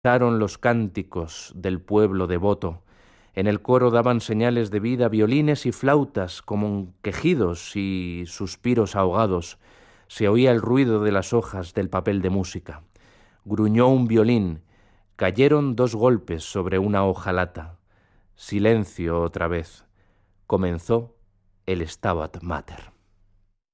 Cesaron los cánticos del pueblo devoto. En el coro daban señales de vida violines y flautas como quejidos y suspiros ahogados. Se oía el ruido de las hojas del papel de música. Gruñó un violín. Cayeron 2 golpes sobre una hojalata. Silencio otra vez. Comenzó el Stabat Mater.